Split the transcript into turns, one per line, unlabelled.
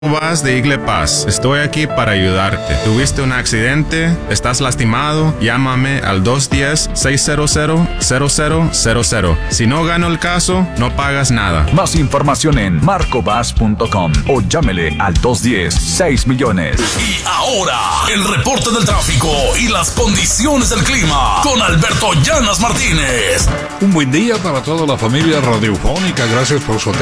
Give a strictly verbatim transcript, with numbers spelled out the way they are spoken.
Vas de Igle Paz. Estoy aquí para ayudarte. ¿Tuviste un accidente? ¿Estás lastimado? Llámame al dos uno cero, seis cero cero, cero cero cero cero. Si no gano el caso, no pagas nada.
Más información en marcobas punto com o llámele al dos uno cero, seis millones.
Y ahora, el reporte del tráfico y las condiciones del clima con Alberto Llanas Martínez.
Un buen día para toda la familia radiofónica. Gracias por su atención.